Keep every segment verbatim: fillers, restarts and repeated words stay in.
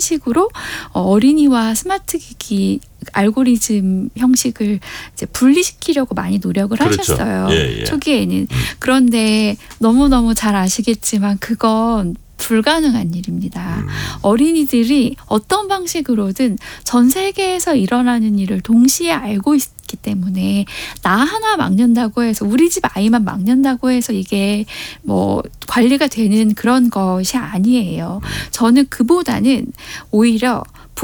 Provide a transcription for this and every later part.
식으로 어린이와 스마트 기기 알고리즘 형식을 이제 분리시키려고 많이 노력을 그렇죠. 하셨어요. 예, 예. 초기에는. 음. 그런데 너무너무 잘 아시겠지만 그건 불가능한 일입니다. 음. 어린이들이 어떤 방식으로든 전 세계에서 일어나는 일을 동시에 알고 있기 때문에 나 하나 막는다고 해서 우리 집 아이만 막는다고 해서 이게 뭐 관리가 되는 그런 것이 아니에요. 저는 그보다는 오히려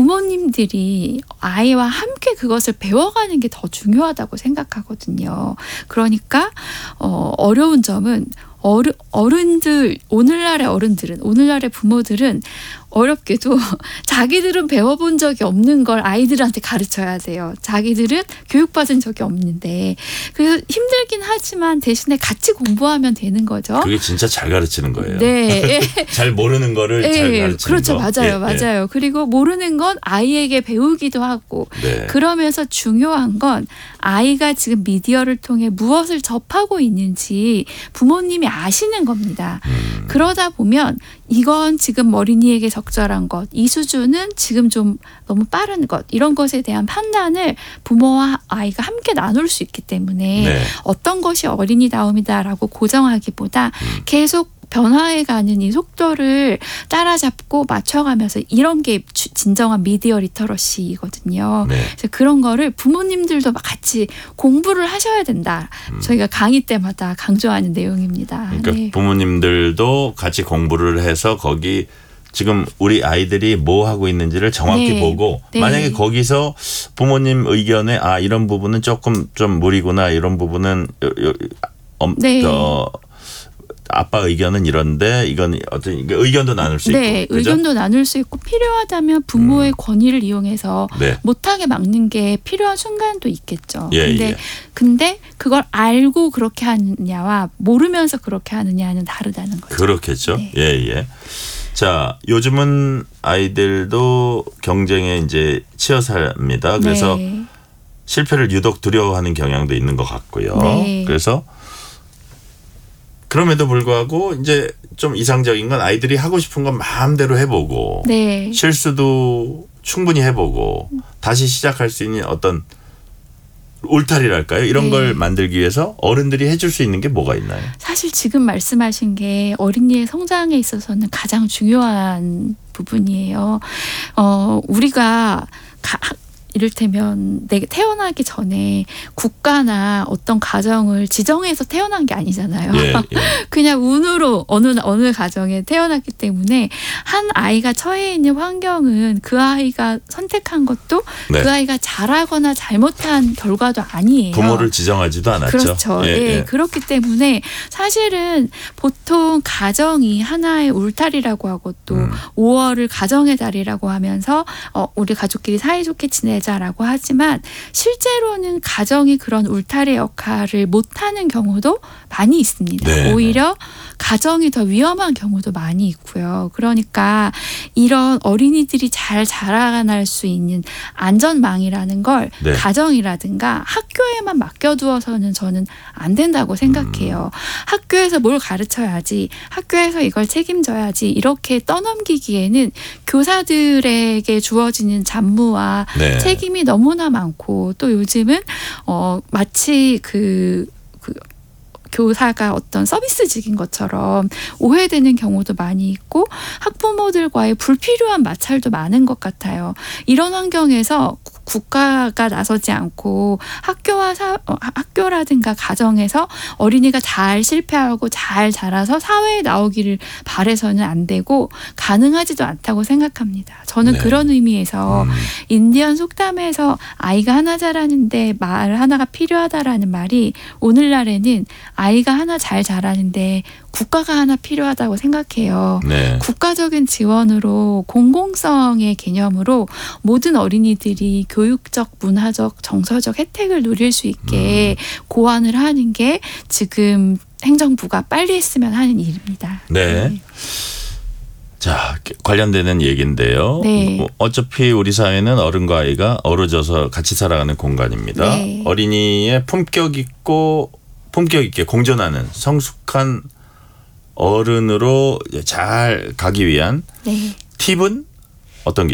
부모님들이 아이와 함께 그것을 배워가는 게 더 중요하다고 생각하거든요. 그러니까 어, 어려운 점은 어르, 어른들, 오늘날의 어른들은, 오늘날의 부모들은 어렵게도 자기들은 배워본 적이 없는 걸 아이들한테 가르쳐야 돼요. 자기들은 교육받은 적이 없는데. 그래서 힘들긴 하지만 대신에 같이 공부하면 되는 거죠. 그게 진짜 잘 가르치는 거예요. 네. 잘 모르는 거를 네. 잘 가르치는 그렇죠. 거. 맞아요. 예, 맞아요. 예. 그리고 모르는 건 아이에게 배우기도 하고. 네. 그러면서 중요한 건 아이가 지금 미디어를 통해 무엇을 접하고 있는지 부모님이 아시는 겁니다. 음. 그러다 보면 이건 지금 어린이에게 적절한 것, 이 수준은 지금 좀 너무 빠른 것, 이런 것에 대한 판단을 부모와 아이가 함께 나눌 수 있기 때문에 네. 어떤 것이 어린이다움이다라고 고정하기보다 음. 계속 변화해가는 이 속도를 따라잡고 맞춰가면서 이런 게 주, 진정한 미디어 리터러시거든요. 네. 그래서 그런 거를 부모님들도 막 같이 공부를 하셔야 된다. 음. 저희가 강의 때마다 강조하는 내용입니다. 그러니까 네. 부모님들도 같이 공부를 해서 거기 지금 우리 아이들이 뭐 하고 있는지를 정확히 네. 보고 네. 만약에 거기서 부모님 의견에 아 이런 부분은 조금 좀 무리구나 이런 부분은 요, 요, 엄, 네. 저, 아빠 의견은 이런데 이건 어떤 의견도 나눌 수 네, 있고 그죠? 의견도 나눌 수 있고 필요하다면 부모의 음. 권위를 이용해서 네. 못하게 막는 게 필요한 순간도 있겠죠. 예, 근데 예. 근데 그걸 알고 그렇게 하느냐와 모르면서 그렇게 하느냐는 다르다는 거죠. 그렇겠죠. 네. 예, 예. 자, 요즘은 아이들도 경쟁에 이제 치여 삽니다. 그래서 네. 실패를 유독 두려워하는 경향도 있는 것 같고요. 네. 그래서 그럼에도 불구하고 이제 좀 이상적인 건 아이들이 하고 싶은 건 마음대로 해보고 네. 실수도 충분히 해보고 다시 시작할 수 있는 어떤 울타리랄까요? 이런 네. 걸 만들기 위해서 어른들이 해줄 수 있는 게 뭐가 있나요? 사실 지금 말씀하신 게 어린이의 성장에 있어서는 가장 중요한 부분이에요. 어, 우리가 가, 이를테면 내가 태어나기 전에 국가나 어떤 가정을 지정해서 태어난 게 아니잖아요. 예, 예. 그냥 운으로 어느 어느 가정에 태어났기 때문에 한 아이가 처해 있는 환경은 그 아이가 선택한 것도 네. 그 아이가 잘하거나 잘못한 결과도 아니에요. 부모를 지정하지도 않았죠. 그렇죠. 예, 예, 예. 그렇기 때문에 사실은 보통 가정이 하나의 울타리라고 하고 또 음. 오월을 가정의 달이라고 하면서 어, 우리 가족끼리 사이좋게 지내자라고 하지만 실제로는 가정이 그런 울타리 역할을 못하는 경우도 많이 있습니다. 네. 오히려 가정이 더 위험한 경우도 많이 있고요. 그러니까 이런 어린이들이 잘 자라날 수 있는 안전망이라는 걸 네. 가정이라든가 학교에만 맡겨두어서는 저는 안 된다고 생각해요. 음. 학교에서 뭘 가르쳐야지, 학교에서 이걸 책임져야지 이렇게 떠넘기기에는 교사들에게 주어지는 잡무와 네. 책임이 너무나 많고 또 요즘은 어 마치 그, 그 교사가 어떤 서비스직인 것처럼 오해되는 경우도 많이 있고 학부모들과의 불필요한 마찰도 많은 것 같아요. 이런 환경에서 국가가 나서지 않고 학교와 사, 어, 학교라든가 가정에서 어린이가 잘 실패하고 잘 자라서 사회에 나오기를 바래서는 안 되고 가능하지도 않다고 생각합니다. 저는 네. 그런 의미에서 음. 인디언 속담에서 아이가 하나 자라는데 말 하나가 필요하다라는 말이 오늘날에는 아이가 하나 잘 자라는데 국가가 하나 필요하다고 생각해요. 네. 국가적인 지원으로 공공성의 개념으로 모든 어린이들이 교육적, 문화적, 정서적 혜택을 누릴 수 있게 음. 고안을 하는 게 지금 행정부가 빨리 했으면 하는 일입니다. 네. 네. 자, 관련되는 얘기인데요. 네. 어차피 우리 사회는 어른과 아이가 어우러져서 같이 살아가는 공간입니다. 네. 어린이의 품격 있고 품격 있게 공존하는 성숙한 어른으로 잘 가기 위한 네. 팁은 어떤 게